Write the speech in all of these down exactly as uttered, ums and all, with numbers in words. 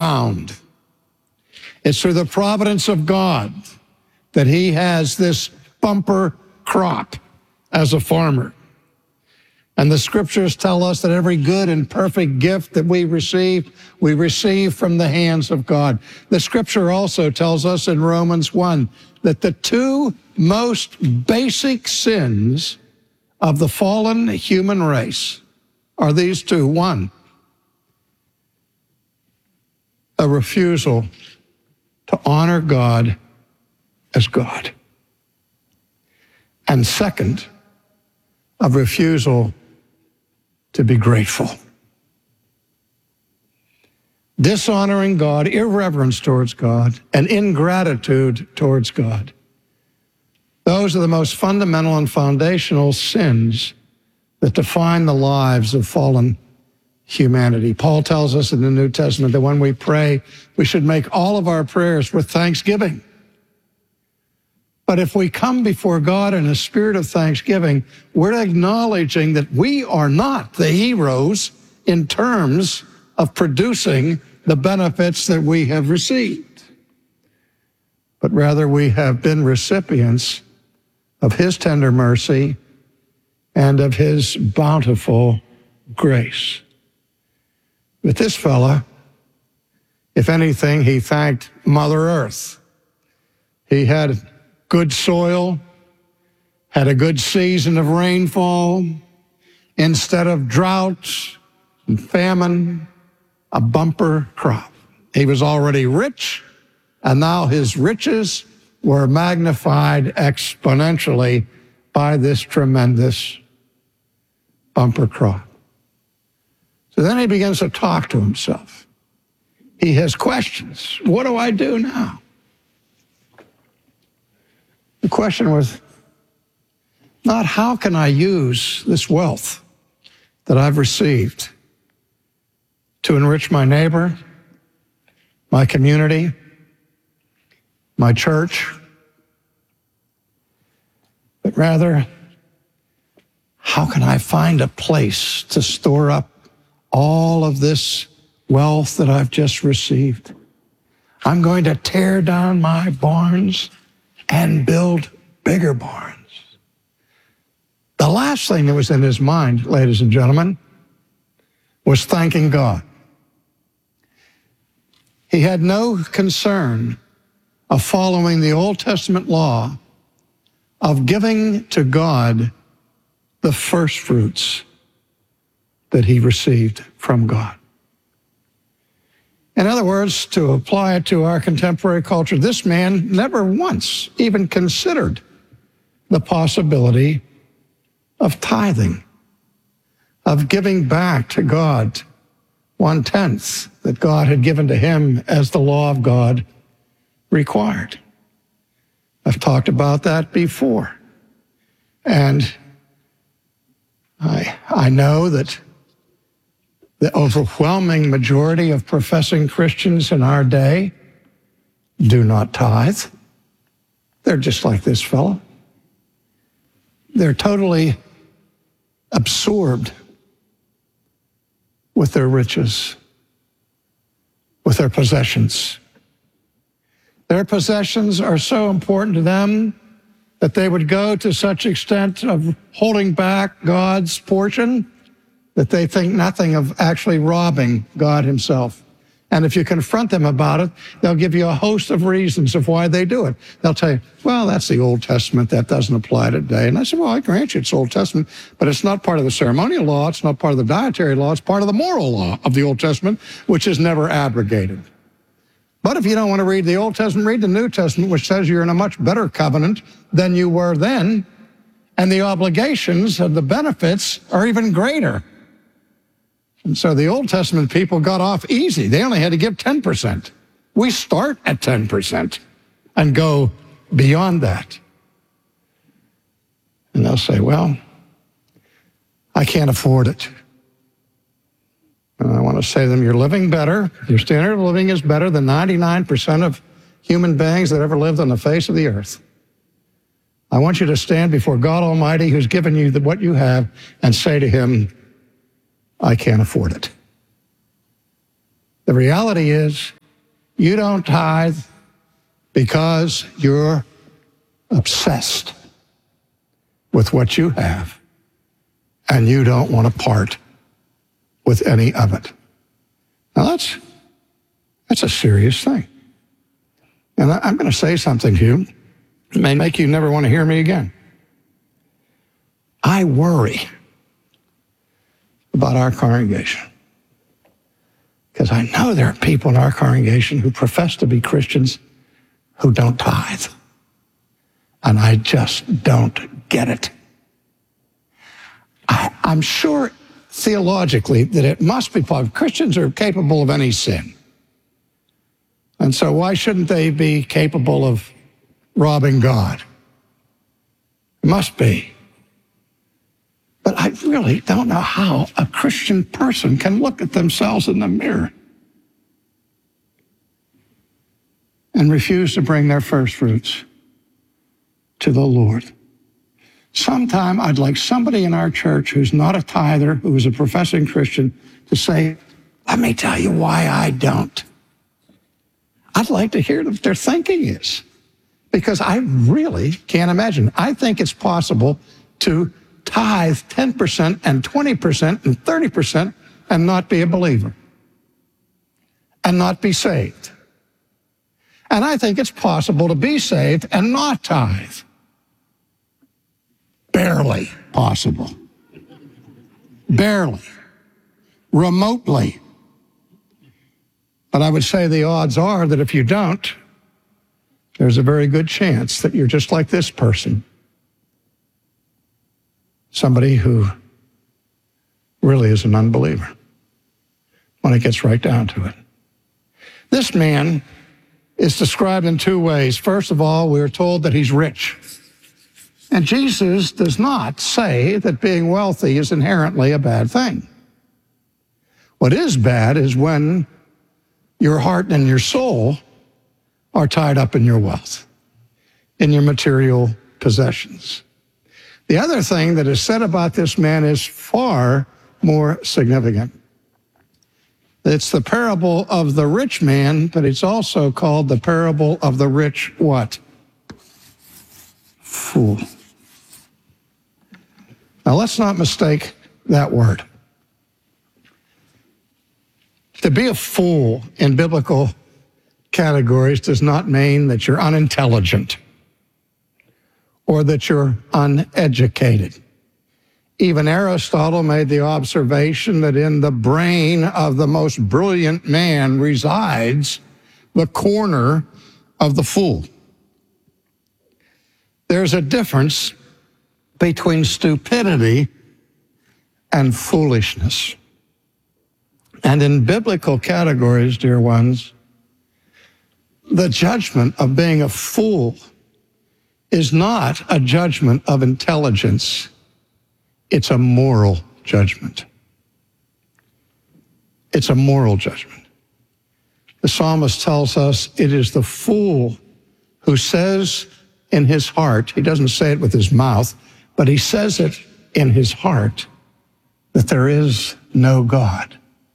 ground. It's through the providence of God that he has this bumper crop as a farmer. And the scriptures tell us that every good and perfect gift that we receive, we receive from the hands of God. The scripture also tells us in Romans one that the two most basic sins of the fallen human race are these two. One, a refusal to honor God as God. And second, a refusal to be grateful. Dishonoring God, irreverence towards God, and ingratitude towards God. Those are the most fundamental and foundational sins that define the lives of fallen humanity. Paul tells us in the New Testament that when we pray, we should make all of our prayers with thanksgiving. But if we come before God in a spirit of thanksgiving, we're acknowledging that we are not the heroes in terms of producing the benefits that we have received, but rather we have been recipients of his tender mercy and of his bountiful grace. But this fella, if anything, he thanked Mother Earth. He had good soil, had a good season of rainfall. Instead of drought and famine, a bumper crop. He was already rich, and now his riches were magnified exponentially by this tremendous bumper crop. So then he begins to talk to himself. He has questions. What do I do now? The question was not how can I use this wealth that I've received to enrich my neighbor, my community, my church, but rather, how can I find a place to store up all of this wealth that I've just received? I'm going to tear down my barns and build bigger barns. The last thing that was in his mind, ladies and gentlemen, was thanking God. He had no concern of following the Old Testament law of giving to God the first fruits that he received from God. In other words, to apply it to our contemporary culture, this man never once even considered the possibility of tithing, of giving back to God one-tenth that God had given to him as the law of God required. I've talked about that before. And I, I know that the overwhelming majority of professing Christians in our day do not tithe. They're just like this fellow. They're totally absorbed with their riches, with their possessions. Their possessions are so important to them that they would go to such extent of holding back God's portion that they think nothing of actually robbing God himself. And if you confront them about it, they'll give you a host of reasons of why they do it. They'll tell you, well, that's the Old Testament. That doesn't apply today. And I said, well, I grant you it's Old Testament, but it's not part of the ceremonial law. It's not part of the dietary law. It's part of the moral law of the Old Testament, which is never abrogated. But if you don't want to read the Old Testament, read the New Testament, which says you're in a much better covenant than you were then, and the obligations of the benefits are even greater. And so the Old Testament people got off easy. They only had to give ten percent. We start at ten percent and go beyond that. And they'll say, well, I can't afford it. And I want to say to them, you're living better. Your standard of living is better than ninety-nine percent of human beings that ever lived on the face of the earth. I want you to stand before God Almighty, who's given you the, what you have, and say to him, I can't afford it. The reality is, You don't tithe because you're obsessed with what you have, and you don't want to part with any of it. Now that's, that's a serious thing. And I'm going to say something to you that may make you never want to hear me again. I worry about our congregation because I know there are people in our congregation who profess to be Christians who don't tithe. And I just don't get it. I, I'm sure theologically that it must be possible. Christians are capable of any sin. And so why shouldn't they be capable of robbing God? It must be. But I really don't know how a Christian person can look at themselves in the mirror and refuse to bring their first fruits to the Lord. Sometime I'd like somebody in our church who's not a tither, who is a professing Christian, to say, let me tell you why I don't. I'd like to hear what their thinking is, because I really can't imagine. I think it's possible to tithe ten percent and twenty percent and thirty percent and not be a believer and not be saved. And I think it's possible to be saved and not tithe. Barely possible. Barely. Remotely. But I would say the odds are that if you don't, there's a very good chance that you're just like this person. Somebody who really is an unbeliever when it gets right down to it. This man is described in two ways. First of all, we're told that he's rich. And Jesus does not say that being wealthy is inherently a bad thing. What is bad is when your heart and your soul are tied up in your wealth, in your material possessions. The other thing that is said about this man is far more significant. It's the parable of the rich man, but it's also called the parable of the rich what? Fool. Now let's not mistake that word. To be a fool in biblical categories does not mean that you're unintelligent or that you're uneducated. Even Aristotle made the observation that in the brain of the most brilliant man resides the corner of the fool. There's a difference between stupidity and foolishness. And in biblical categories, dear ones, the judgment of being a fool is not a judgment of intelligence. It's a moral judgment. It's a moral judgment. The psalmist tells us it is the fool who says in his heart, he doesn't say it with his mouth, but he says it in his heart, that there is no God.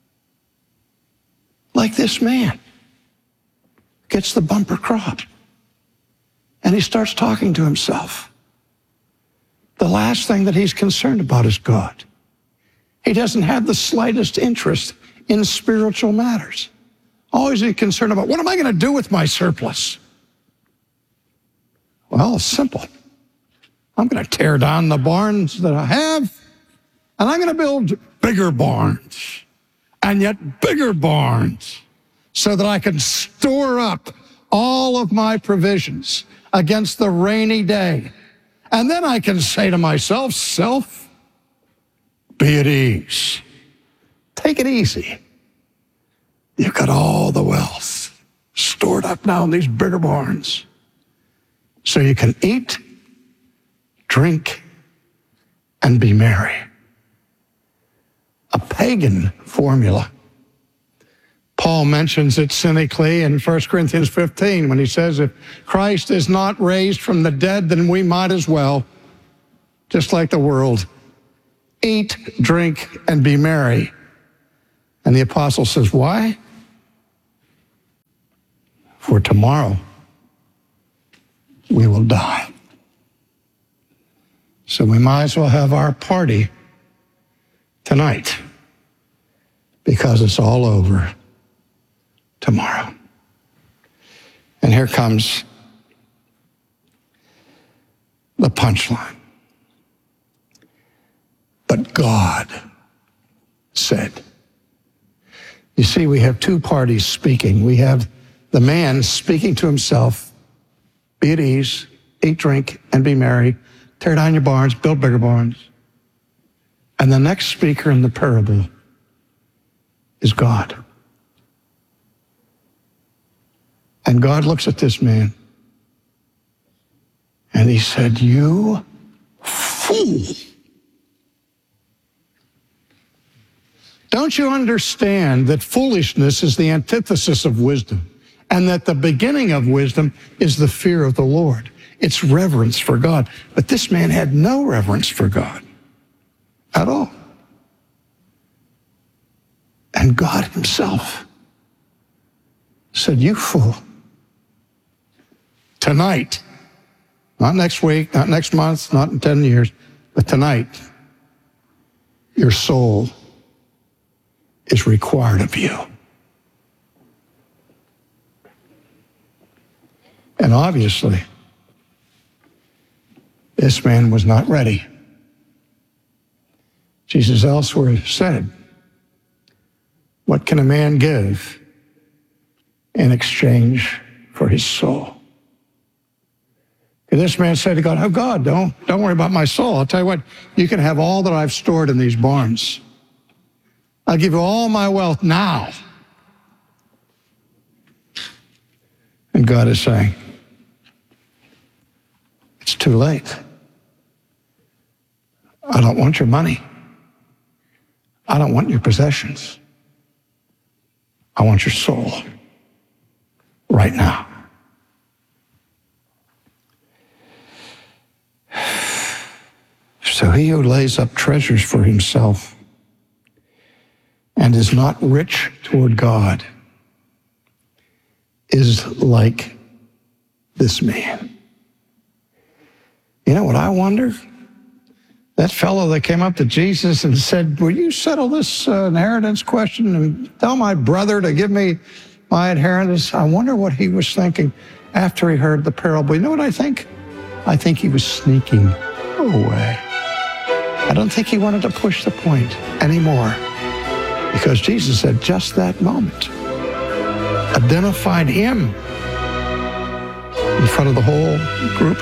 Like this man gets the bumper crop, and he starts talking to himself. The last thing that he's concerned about is God. He doesn't have the slightest interest in spiritual matters. Always he's concerned about, what am I going to do with my surplus? Well, it's simple. I'm going to tear down the barns that I have, and I'm going to build bigger barns, and yet bigger barns, so that I can store up all of my provisions against the rainy day. And then I can say to myself, self, be at ease. Take it easy. You've got all the wealth stored up now in these bigger barns. So you can eat, drink, and be merry. A pagan formula. Paul mentions it cynically in First Corinthians fifteen when he says, if Christ is not raised from the dead, then we might as well, just like the world, eat, drink, and be merry. And the apostle says, why? for tomorrow we will die. So we might as well have our party tonight, because it's all over tomorrow. And here comes the punchline. But God said. You see, we have two parties speaking. We have the man speaking to himself, be at ease, eat, drink, and be merry, tear down your barns, build bigger barns. And the next speaker in the parable is God. And God looks at this man and he said, you fool. Don't you understand that foolishness is the antithesis of wisdom, and that the beginning of wisdom is the fear of the Lord? It's reverence for God. But this man had no reverence for God at all. And God himself said, you fool. Tonight, not next week, not next month, not in ten years, but tonight, your soul is required of you. And obviously, this man was not ready. Jesus elsewhere said, what can a man give in exchange for his soul? And this man said to God, oh God, don't, don't worry about my soul. I'll tell you what, you can have all that I've stored in these barns. I'll give you all my wealth now. And God is saying, it's too late. I don't want your money. I don't want your possessions. I want your soul right now. So he who lays up treasures for himself and is not rich toward God is like this man. You know what I wonder? That fellow that came up to Jesus and said, will you settle this uh, inheritance question and tell my brother to give me my inheritance? I wonder what he was thinking after he heard the parable. You know what I think? I think he was sneaking away. I don't think he wanted to push the point anymore, because Jesus at just that moment identified him in front of the whole group